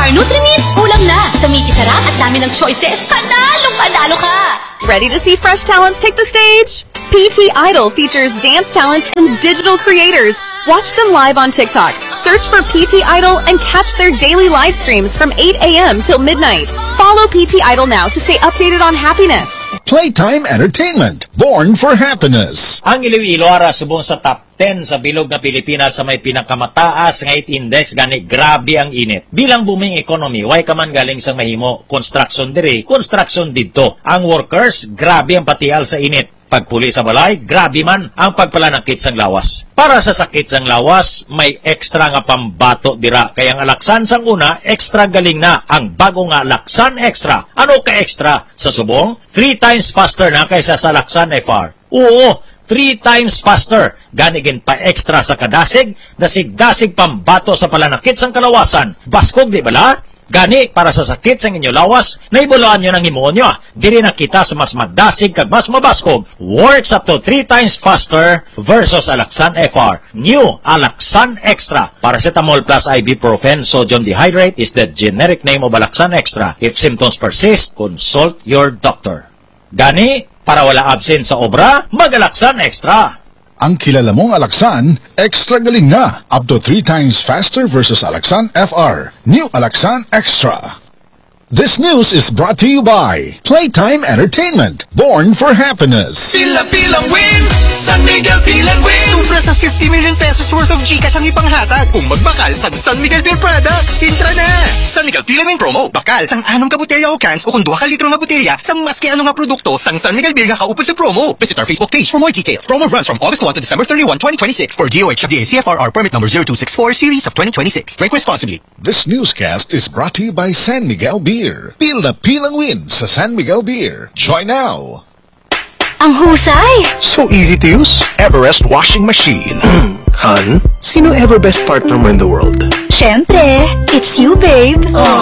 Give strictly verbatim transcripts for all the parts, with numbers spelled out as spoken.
Char Nutri-Mix, ulam na. Sa may kisarap at dami ng choices, panalong panalo ka. Ready to see fresh talents take the stage? P T Idol features dance talents and digital creators. Watch them live on TikTok. Search for P T Idol and catch their daily live streams from eight a m till midnight. Follow P T Idol now to stay updated on happiness. Playtime Entertainment, born for happiness. Ang Iloilo ara subong sa top ten sa bilog na Pilipinas sa may pinakamataas nga heat index gani grabe ang init. Bilang booming economy, way ka man galing sa mahimo construction diri, construction didto. Ang workers, grabe ang patial sa init. Pagpuli sa balay, grabe man ang pagpalanakit sang lawas. Para sa sakit sang lawas, may extra nga pambato dira. Kaya ang Alaksan sang una, extra galing na. Ang bago nga Alaksan Extra. Ano ka extra? Sa subong, three times faster na kaysa sa Alaksan F R. Oo, three times faster. Ganigin pa extra sa kadasig, dasig-dasig pambato sa palanakit sang kalawasan. Baskog, di bala? Gani, para sa sakit sa inyo lawas, naibuloan nyo ng himuon nyo. Diri na kita sa mas magdasig kag mas mabaskog. Works up to three times faster versus Alaksan F R. New Alaksan Extra. Paracetamol plus ibuprofen sodium dehydrate is the generic name of Alaksan Extra. If symptoms persist, consult your doctor. Gani, para wala absent sa obra, mag-Alaksan Extra. Ang kilala mong Alaksan, extra galing na. Up to three times faster versus Alaksan F R. New Alaksan Extra. This news is brought to you by Playtime Entertainment, born for happiness. Pila-pilang win! San Miguel Pilang Win! Sobra sa fifty million pesos worth of Gcash ang ipanghatag kung magbakal sa San Miguel Beer Products. Intra na! San Miguel Pilang Win promo. Bakal sang anong ka botelya o cans o kung duha ka litro nga botelya sa maski ano nga produkto sang San Miguel Beer nga kaupod sa promo. Visit our Facebook page for more details. Promo runs from August first to December thirty-first, twenty twenty-six for D O H F D A C F R R permit number zero two six four series of twenty twenty-six. Drink responsibly. This newscast is brought to you by San Miguel Beer. Pila-pilang win sa San Miguel Beer. Join now! Ang husay! So easy to use. Everest washing machine. Han, sino ever best partner mo in the world? Siyempre, it's you, babe.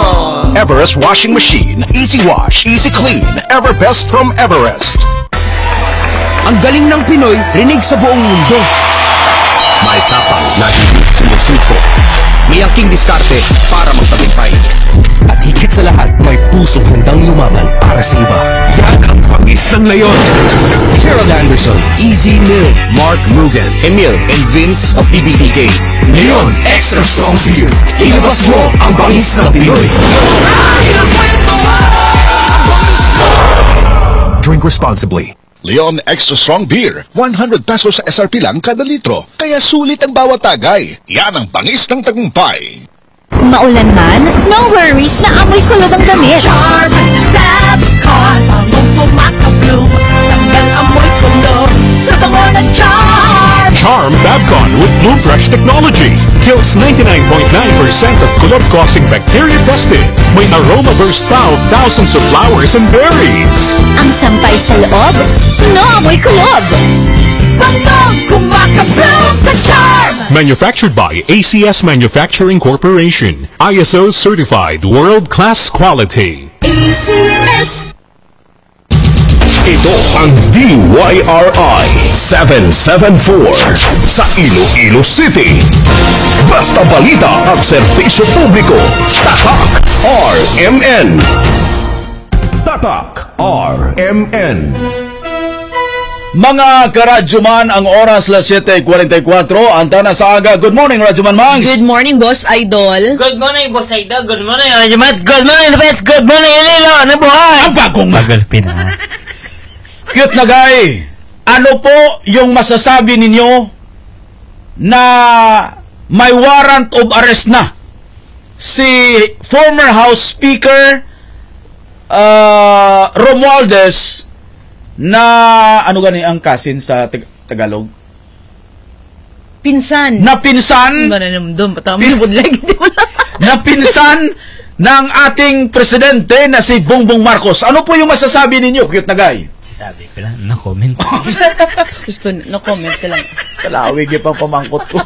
Everest washing machine. Easy wash, easy clean. Everbest from Everest. Ang galing ng Pinoy, rinig sa buong mundo. May tapang na hindi sumusuko. May angking diskarte para magtagumpay. At higit sa lahat, may pusong handang lumaban para sa iba. Yan ang pangis ng layon. Gerald Anderson, Easy Mill, Mark Mugen, Emil, and Vince of E B T K. Leon Extra Strong Beer. Ilabas mo ang bangis ng Pinoy. Drink responsibly. Leon Extra Strong Beer, one hundred pesos sa S R P lang kada litro. Kaya sulit ang bawat tagay. Yan ang bangis ng tagumpay. Maulan man, no worries na amoy kulob ang damit. Charm Fabcon, pangong pumakabloom. Tanggal amoy kulob sa bango ng Charm. Charm Fabcon with Bloom Fresh technology kills ninety-nine point nine percent of kulob-causing bacteria tested. May aroma burst pa of thousands of flowers and berries. Ang sampay sa loob, no amoy kulob. Bangong kumakabloom sa Charm. Manufactured by A C S Manufacturing Corporation. I S O certified world-class quality. A C S. Ito ang D Y R I seven seven four sa Iloilo City. Basta balita at serbisyo publiko. Tatak R M N. Tatak R M N. Mga karadyoman, ang oras las siyete forty-four, ang tana sa aga. Good morning, Radyoman Mangs. Good morning, Boss Idol. Good morning, Boss Idol. Good morning, Radyoman. Good morning, Lupet. Good morning, Ililo. Ano buhay? Ang bagong magalpin. Cute na guy. Ano po yung masasabi ninyo na may warrant of arrest na si former House Speaker uh, Romualdez na ano gani ang kasin sa Tag Tagalog? Pinsan. Na pinsan. Pin na pinsan ng ating presidente na si Bongbong Marcos. Ano po yung masasabi ninyo, cute na guy? Sabi ko lang, no-comment. Gusto, no-comment ka lang. Kalawig yung pang pamangkot ko.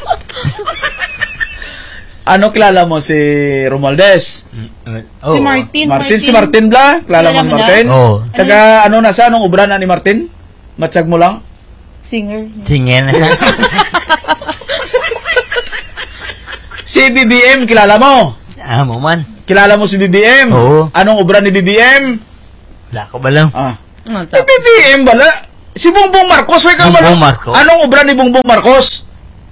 Ano kilala mo si Romualdez? Oh. Si Martin, Martin. Martin. Si Martin Bla? Kilala mo Martin? Oo. Oh. Taga ano na sa anong ubrana ni Martin? Matsag mo lang? Singer. Singer na siya. Si B B M kilala mo? Ah, mo man. Kilala mo si B B M? Oo. Anong obra ni B B M? Wala ko ba lang? Ah. Ah, Eh, B B M bala? Si Bongbong Marcos, way ka bala? Bongbong Marcos? Anong obra ni Bongbong Marcos?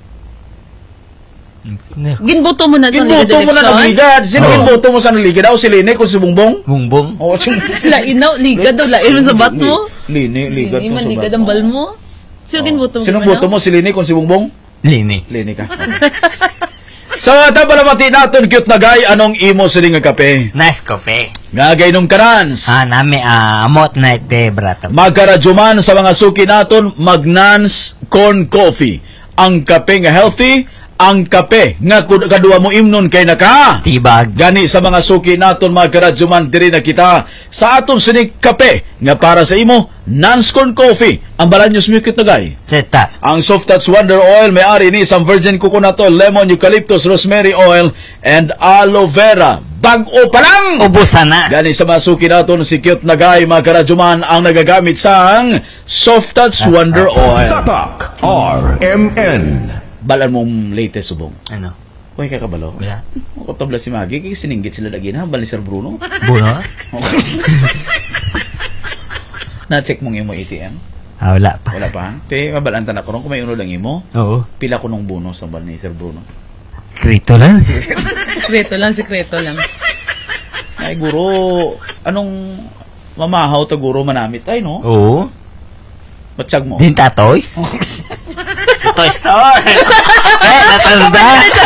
Ginboto mo na sa Ginboto mo na ng ligad. Sino Oo. ginboto mo sa ligad? Daw si Lene kung si Bongbong? Bongbong? Oo, si Lain na, ligad daw, lain mo sa bat mo. Lene, ligad. Hindi to man sa ligad bat. ang bal mo. Sino ginboto mo? Sinong Gimanaw? boto mo? Si Lene kung si Bongbong? Lini. Lene ka. So, tapalamati natin, cute na guy, anong imo sila nga kape? Nice coffee. Ngagay nung karans. Ah, nami, ah, amot na ite, brata. Magkaradyoman sa mga suki naton, Magnans Corn Coffee. Ang kape nga healthy, ang kape nga kud- kadua mo imnon kay naka. Tibag. Gani sa mga suki naton, magkaradyoman diri na kita sa aton sinig kape nga para sa imo, Nans Corn Coffee. Ang balanyos mo cute na guy. Seta. Ang Soft Touch Wonder Oil may ari ni isang virgin coconut oil, lemon, eucalyptus, rosemary oil, and aloe vera. Bag-o pa lang! Ubusan na. Gani sa mga suki naton, si cute na guy, mga karadyoman, ang nagagamit sa ang Soft Touch Wonder Oil. Tatak R M N. Balan mong latest subong. Ano? Huwag ka kabalo. Wala. O tabla si Maggie, kaya sininggit sila lagi na, bali Sir Bruno. Bonus? Na-check mong imo A T M? Ah, wala pa. Wala pa? Te, mabalanta na ko nung, kung may uno lang imo, Oo. pila ko nung bonus ang bal ni Sir Bruno. Krito lang. Sikreto lang, sikreto lang. Ay, guro, anong mamahaw ta guro manamit ay, no? Oo. Batsag mo. Din tatoys? Toy Store. Eh, natanda.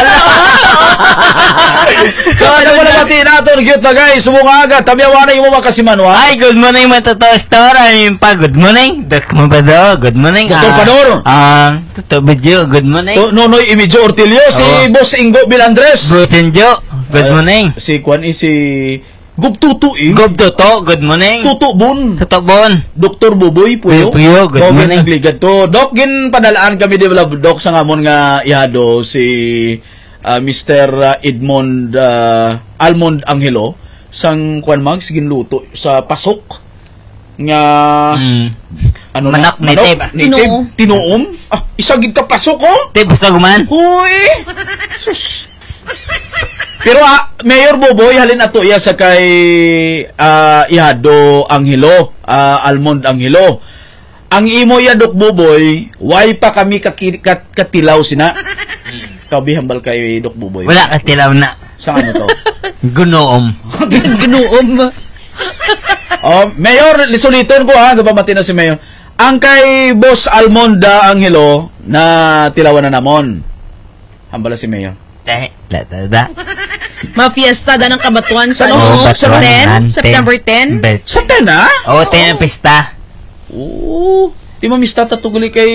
So, ano mo na pati natin, cute na guys, sumunga agad, tamiyawan na yung mga kasimanwa. Ay, good morning mga Toy Store. Ayun pa, good morning. Dok mo ba do? Good morning. Doktor Ah, Pador. Ah, Totoo Bidyo, good morning. To, Nonoy Imidjo Ortilio, si Oo. Boss Ingo Bilandres. Brutenjo, good Ay, morning. Si Kwan is si Gubtutu eh. Gob Toto, good morning. Tutu Bun. Toto Bon. Doktor Buboy Puyo. Puyo, good Dok, morning. Nagligad to. Dok, gin padalaan kami di wala Dok sa ngamon nga ihado si ah, Mister ah, Edmond ah, Almond Angelo sang Kwan Mags ginluto sa pasok nga Mm. ano Manok, na? native. Native. Tinuom. Tinuom. Ah, isa gid ka pasok oh. Te, basta guman. Huy! Sus. Pero ah, Mayor Boboy, halin ato iya sa kay ah, Ihado Angelo, ah, Almond Angelo. Ang imo ya Dok Boboy, why pa kami kaki, kat, katilaw sina? Kabihambal kay Dok Boboy. Wala ka tilaw na. Sa ano to? Gunoom. Ginuom. Oh, Mayor, lisuliton ko ha, gabamati na si Mayor. Ang kay Boss Almonda Angelo na tilawan na namon. Hambala si Mayor. Te, latada. Ma-fiesta da ng kabatuan sa Sa ano? ano? Sa Batuan, ten? ante. September ten? Bet. Sa tena? Oo, te ng pista. Oo. Di mamista tatuguli kay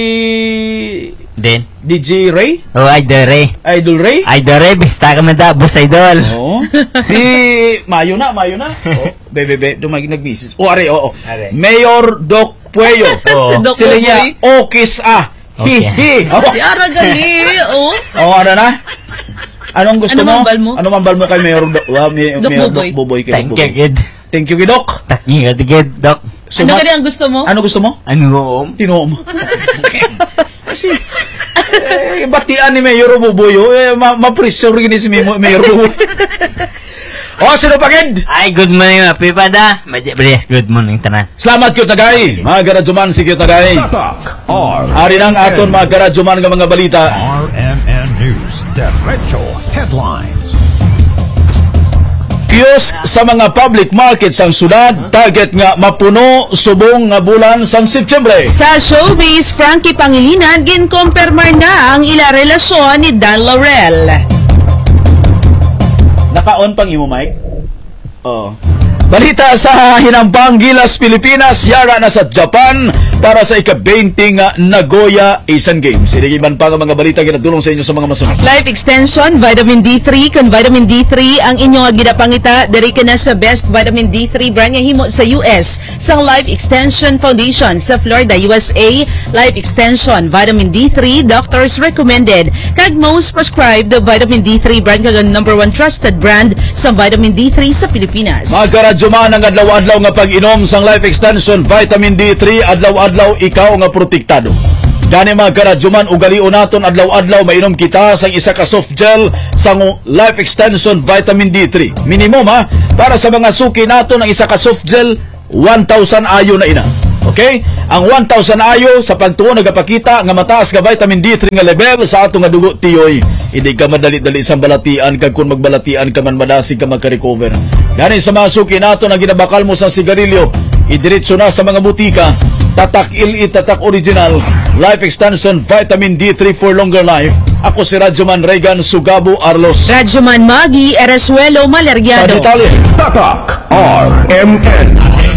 Din. D J Ray? Oo, ay dere. Idol Ray? Ay dere, bista ka man da, bus idol. Oo. Di, mayo na, mayo na. Oh, bebe, bebe, dumag nag-misis. O, are, oo. Are. Mayor Doc Pueyo. Oo. Si Doc Sila Boboy. niya, okis ah. Hi, Okay. hi. Oh, Si Ara gali, oh. oh, ano na? Anong gusto Ano mo? mambal mo? Ano mambal mo kay Mayor Doc, uh, May, Doc Mayor Boboy. Doc Boboy? Kay Thank Doc you, Boboy. kid. Thank you, Gidok. Thank you, kid, Doc. So Ano much- kaya ang gusto mo? Ano gusto mo? Ano om? Tinuom. Kasi, eh, batian ni Mayor Boboy, oh, eh, ma- ma-pressure rin si Mayor Mayor Boboy. Oh, sino pa, Kid? Ay, good morning, mga pipada. Madya, Brias, good morning, tanan. Salamat, cute na guy. Mga garadjuman, si cute na guy. Tatak R Ari nang aton mga garadjuman nga mga balita. R M N News Derecho Headlines. Kiosk sa mga public markets ang syudad, target nga mapuno subong nga bulan sang Setyembre. Sa showbiz, Frankie Pangilinan ginkompirmar na ang ila relasyon ni Dan Laurel. Naka-on pang imo, Mike? Oh. Balita sa Hinampang Gilas, Pilipinas, yara na sa Japan para sa ika-twenty nga Nagoya Asian Games. Sinigiban pa nga mga balita ginadulong sa inyo sa mga masunod. Life Extension, Vitamin D three. Kung Vitamin D three ang inyong gidapangita, diri ka na sa best Vitamin D three brand nga himo sa U S. Sang Life Extension Foundation sa Florida, U S A. Life Extension, Vitamin D three, doctors recommended. Kag most prescribed the Vitamin D three brand kag ang number one trusted brand sa Vitamin D three sa Pilipinas. Mga karadyoman ang adlaw-adlaw nga pag-inom sang Life Extension Vitamin D three, adlaw-adlaw ikaw nga protektado. Gani mga karadyoman, ugalion naton adlaw-adlaw mainom kita sa isa ka soft gel sa Life Extension Vitamin D three. Minimum ha, para sa mga suki naton ang isa ka soft gel one thousand ayo na ina. Okay? Ang one thousand ayo sa pagtuo nagapakita nga mataas nga vitamin D three nga level sa ato nga dugo tiyoy. Hindi ka madali-dali sa balatian kag kun magbalatian ka man madasig ka magka-recover. Gani sa mga suki naton nga ginabakal mo sa sigarilyo, idiretso na sa mga butika. Tatak Ilit, Tatak Original, Life Extension Vitamin D three for longer life. Ako si Radyoman Regan Sugabo Arlos. Radyoman Magi Eresuelo Malergiado. Sa detalye, Tatak R M N.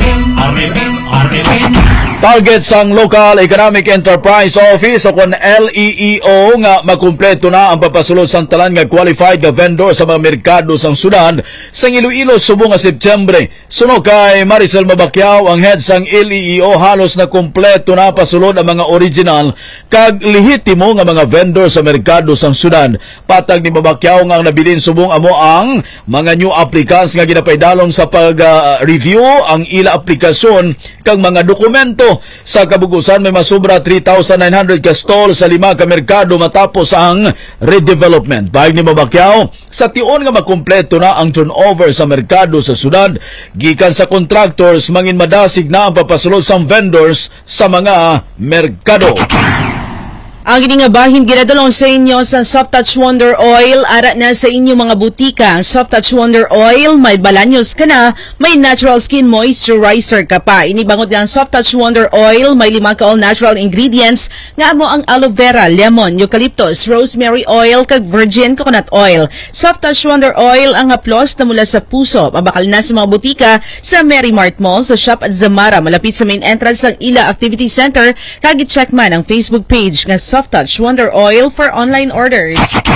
Target sang Local Economic Enterprise Office o kon L E E O nga makumpleto na ang papasulod sang talan nga qualified nga vendor sa mga merkado sang Sudan sa Iloilo subong nga Setyembre. Suno kay Maricel Mabakyaw, ang head sang L E E O, halos na kumpleto na pasulod ang mga original kag lehitimo nga mga vendor sa merkado sang Sudan. Patag ni Mabakyaw nga ang nabilin subong amo ang mga new applicants nga ginapaydalon sa pag-review uh, ang ila aplikasyon kag mga dokumento. Sa kabugusan may masubra three thousand nine hundred ka stall sa lima ka merkado matapos ang redevelopment. Bahig ni Mabakyaw, sa tion nga makumpleto na ang turnover sa merkado sa Sudan, gikan sa contractors mangin madasig na ang papasulod sa vendors sa mga merkado. Ang giningabahin ginadalong sa inyo sa Soft Touch Wonder Oil, ara na sa inyo mga butika. Ang Soft Touch Wonder Oil, may balanyos ka na, may natural skin moisturizer ka pa. Inibangot ng Soft Touch Wonder Oil, may lima ka all natural ingredients nga mo ang aloe vera, lemon, eucalyptus, rosemary oil, kag virgin coconut oil. Soft Touch Wonder Oil ang haplos na mula sa puso. Mabakal na sa mga butika sa Mary Mart Mall, sa Shop at Zamara, malapit sa main entrance ng Ila Activity Center. Kag i-check man ang Facebook page nga Soft Touch Wonder Oil for online orders.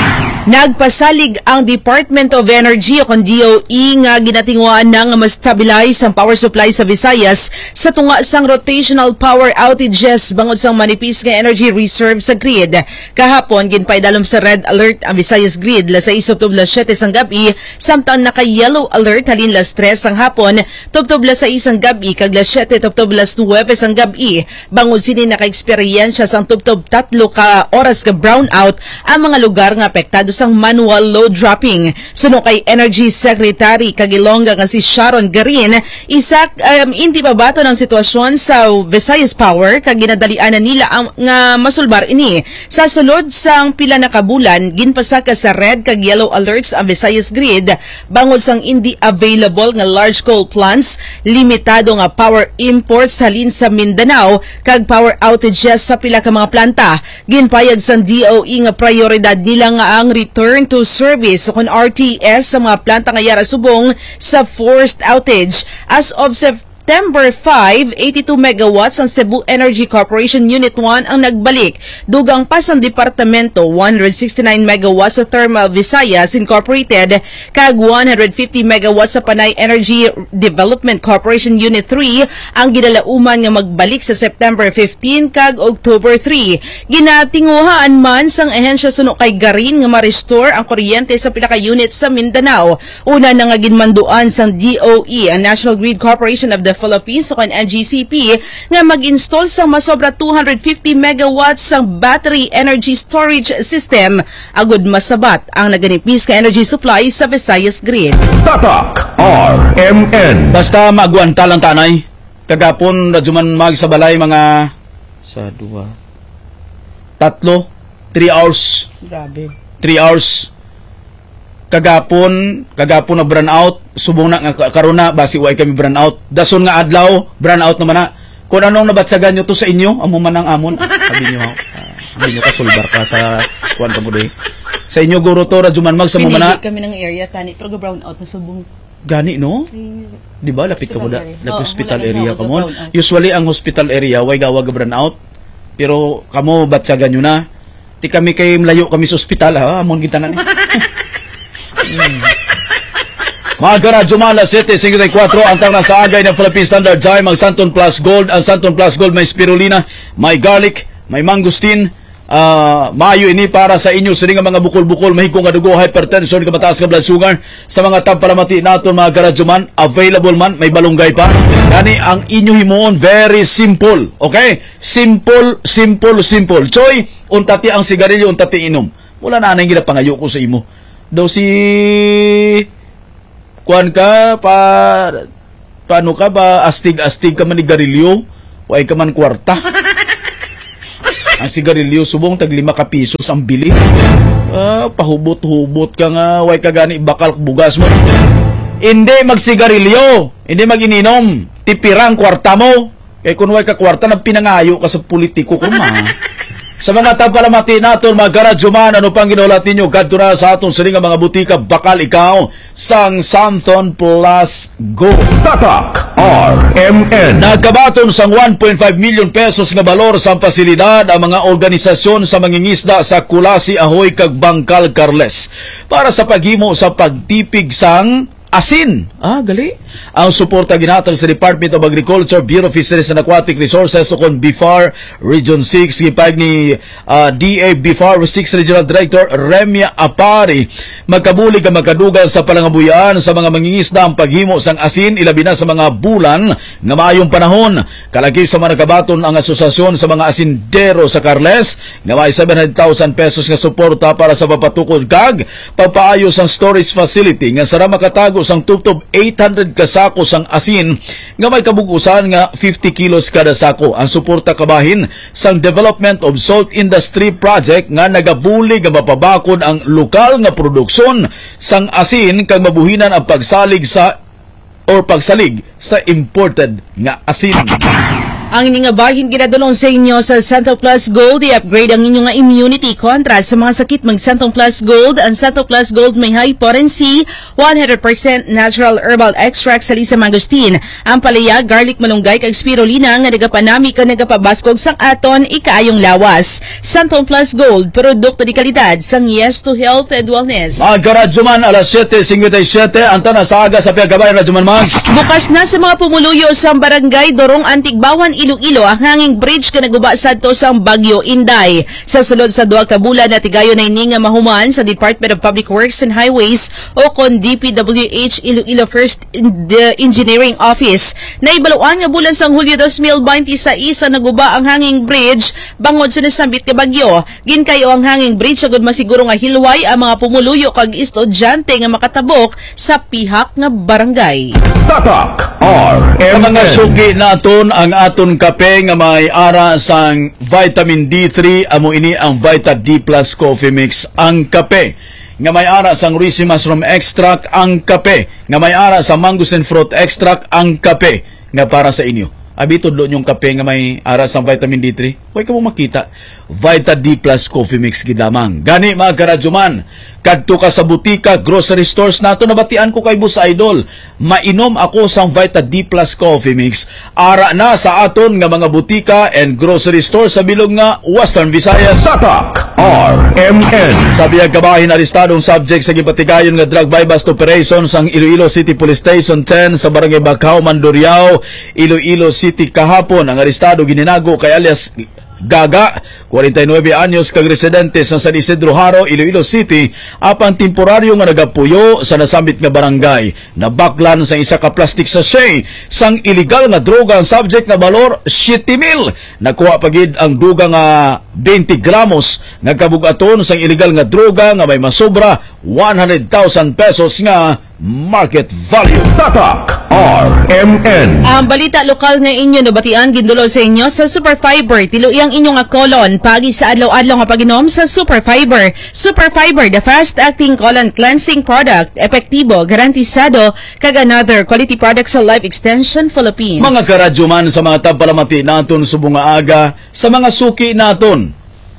Nagpasalig ang Department of Energy o kon D O E nga ginatingwaan na nga ma-stabilize ang power supply sa Visayas sa tunga sang rotational power outages bangod sang manipis nga energy reserve sa grid. Kahapon ginpaidalom sa red alert ang Visayas grid la sais Octubre siyete sang gabi, samtang naka-yellow alert halin las tres sang hapon, Octubre sais sang gabi kag las siyete Octubre nuwebe sang gabi. Bangod sini naka-eksperyensya sang Octubre tatlo ka oras ka brownout ang mga lugar nga apektado sang manual load dropping. Suno kay Energy Secretary kagilongga nga si Sharon Garin, isak um, hindi pa bato ng sitwasyon sa Visayas Power kag ginadalian na nila ang nga masulbar ini. Sa sulod sang pila na kabulan, ginpasaka sa red kag yellow alerts ang Visayas grid bangod sang hindi available nga large coal plants, limitado nga power imports halin sa Mindanao kag power outages sa pila ka mga planta. Ginpayag sa D O E nga prioridad nila nga ang return to service o kon R T S sa mga planta nga yara subong sa forced outage. As of September five, eighty-two megawatts ang Cebu Energy Corporation Unit one ang nagbalik. Dugang pa sa departamento, one hundred sixty-nine megawatts sa Thermal Visayas Incorporated kag one hundred fifty megawatts sa Panay Energy Development Corporation Unit three ang ginalauman nga magbalik sa September fifteen kag October three. Ginatinguhaan man sang ehensya suno kay Garin nga ma-restore ang kuryente sa pila ka units sa Mindanao. Una na nga ginmanduan sang D O E ang National Grid Corporation of the Philippines o N G C P nga mag-install sa masobra two hundred fifty megawatts sang battery energy storage system agud masabat ang naganipis ka energy supply sa Visayas grid. Tatak R M N. Basta magwanta lang tanay. Kagapon radyoman mag sa balay mga sa dua tatlo three hours. Grabe. three hours. Kagapon, kagapon na burn out, subong na nga karuna basi way kami burn out. Dason nga adlaw, burn out naman na. Kung anong nabatsagan nyo to sa inyo, amo man ang amon. Sabi nyo, uh, sabi nyo kasulbar ka sa kuwan ka mo doy. Sa inyo guro to radyoman mag sa mo mana. Pinili kami ng area tani pero brown out na subong. Gani no? Di ba lapit ka mo da, lapit hospital oh, area ka mo. Usually ang hospital area way gawag burn out. Pero kamo batsagan nyo na. Ti kami kay malayo kami sa ospital ha, amon kita na ni. Hmm. Mga karadyo, alas siyete fifty-four ang tang nasa agay ng Philippine Standard Time, ang Santon Plus Gold. Ang Santon Plus Gold may spirulina, may garlic, may mangosteen, Uh, maayo ini para sa inyo sa nga mga bukol-bukol, mahigong nga dugo, hypertension, kamataas nga blood sugar. Sa mga tabpalamati naton mga karadyoman, available man, may balunggay pa. Gani ang inyo himuon, very simple. Okay? Simple, simple, simple. Choy, untati ang sigarilyo, untati inom. Wala na anay ginapangayo ko sa imo. Daw si... Kuan ka, pa... Paano ka ba? Astig-astig ka man ni garilyo? Huwag ka man kwarta. Ang sigarilyo, subong tag lima ka pisos ang bili. Ah, pahubot-hubot ka nga, way ka gani bakal bugas mo. Hindi magsigarilyo, hindi mag-ininom, tipirang kwarta mo. Kaya kung way ka kwarta, nagpinangayo ka sa politiko ko ma. Sa mga tapalamati naton, mga karadyoman, ano pang ginulat ninyo? Kadto na sa aton sining mga butika, bakal ikaw sang Santon Plus Go. Tatak R M N. Nagkabaton sang one point five million pesos nga balor sa pasilidad ang mga organisasyon sa mangingisda sa Kulasi, Ahoy, kag Bangkal, Carles para sa paghimo sa pagtipig sang asin. Ah, gali. Ang suporta ginatag sa Department of Agriculture, Bureau of Fisheries and Aquatic Resources o kon B F A R Region six, gipag ni uh, D A B F A R six Regional Director Remia Apari. Magkabulig ang magkadugan sa palangabuyan sa mga mangingisda ang paghimo sang asin, ilabi na sa mga bulan nga maayong panahon. Kalakip sa mga nakabaton ang asosasyon sa mga asindero sa Carles nga may seven hundred thousand pesos nga suporta para sa papatukod kag papaayos ang storage facility nga sara makatago sang tubtob eight hundred kasako sang asin nga may kabugusan nga fifty kilos kada sako. Ang suporta kabahin sang Development of Salt Industry Project nga nagabulig nga mapabakod ang lokal nga produksyon sang asin kag mabuhinan ang pagsalig sa or pagsalig sa imported nga asin. Ang inyong bahin ginadulong sa inyo sa Santo Plus Gold. I-upgrade ang inyong immunity kontra sa mga sakit. Mag Santo Plus Gold. Ang Santo Plus Gold may high potency, one hundred percent natural herbal extract sa Lisa Mangosteen. Ang palaya, garlic, malunggay, kag spirulina nga nagapanami ka nagapabaskog sang aton ikaayong lawas. Santo Plus Gold, produkto di kalidad sang Yes to Health and Wellness. Mga karadyoman, alas seven fifty-seven, ang tanas sa aga sa Piyagabay, Radyoman Mags. Bukas na sa mga pumuluyo sa barangay Dorong Antigbawan, Iloilo ang hanging bridge ka naguba sadto sang Bagyo Inday. Sa sulod sa duha ka bulan na tigayo na ini nga mahuman sa Department of Public Works and Highways o kon D P W H Iloilo First Engineering Office. Naibaluan nga bulan sang Hulyo twenty twenty-six sa naguba ang hanging bridge bangod sa nasambit nga bagyo. Ginkayo ang hanging bridge sagud masiguro nga hilway ang mga pumuluyo kag estudyante nga makatabok sa pihak nga barangay. Tatak R M N. Mga suki naton ang aton kape nga may ara sang vitamin D three, amo ini ang Vita D Plus Coffee Mix. Ang kape nga may ara sang Risi Mushroom Extract, ang kape nga may ara sa Mangosteen Fruit Extract, ang kape nga para sa inyo. Abi tudlo nyong kape nga may ara sang vitamin D three, huwag ka mo makita. Vita D Plus Coffee Mix gidamang. Gani mga karadyoman, kadto ka sa butika, grocery stores nato, nabatian ko kay Boss Idol. Mainom ako sang Vita D Plus Coffee Mix. Ara na sa aton nga mga butika and grocery stores sa bilog nga Western Visayas. Tatak R M N. Sabi ang kabahin arestadong subject sa gipatigayon nga drug buy-bust operation sang Iloilo City Police Station ten sa Barangay Bacau, Mandurriao, Iloilo City kahapon. Ang arestado gininago kay alias Gaga, forty-nine anyos, kag residente sa San Isidro Haro, Iloilo City, apang temporaryo nga nagapuyo sa nasambit nga barangay. Nabaklan sa isa ka plastic sachet sang illegal nga droga ang subject nga balor seven mil. Nakuha pagid ang duga nga twenty gramos nga kabugaton sang illegal nga droga nga may masobra one hundred thousand pesos nga market value. Tatak R M N. Ang balita lokal nga inyo nabatian gindulo sa inyo sa Super Fiber. Tiluyang inyong kolon pagi sa adlaw-adlaw nga paginom sa Super Fiber. Super Fiber, the fast-acting colon cleansing product, epektibo, garantisado, kag another quality product sa Life Extension Philippines. Mga karadyoman, sa mga tapalamati naton subong nga aga, sa mga suki naton,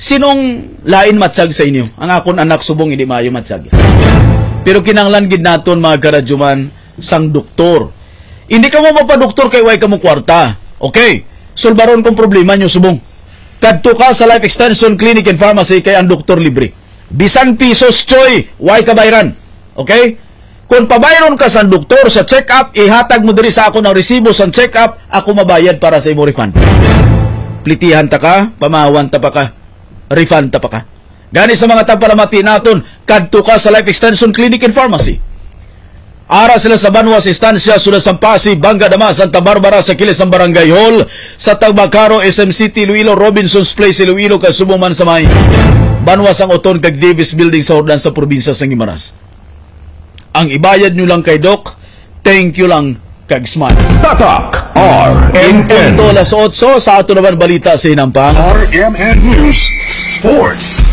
sinong lain matsag sa inyo? Ang akon anak subong hindi maayo matsag. Pero kinanglan gid naton mga karadyoman sang doktor. Hindi ka mo mapadoktor kay way ka mo kwarta. Okay? Sulbaron kong problema nyo subong. Kadto ka sa Life Extension Clinic and Pharmacy kay ang doktor libre. Bisan pisos choy, way ka bayran. Okay? Kung pabayron ka sa doktor sa check-up, ihatag mo diri sa ako ng resibo sa check-up, ako mabayad para sa imo refund. Plitihan ta ka, pamahawan ta pa ka. refund ta pa ka. Gani sa mga tapalamati naton, kadto ka sa Life Extension Clinic and Pharmacy. Ara sila sa Banwas Estancia, Sulat Sampasi, Banga Dama, Santa Barbara sa kilis ng Barangay Hall, sa Tagbacaro, S M City, Iloilo, Robinson's Place, Iloilo, Kasubong man sa may Banwas ang Oton kag Davis Building sa Hordan sa probinsya sa Guimaras. Ang ibayad nyo lang kay Doc, thank you lang kag smile. Tatak R M N. Punto alas otso sa ato naman balita sa Hinampang R M N News Sports.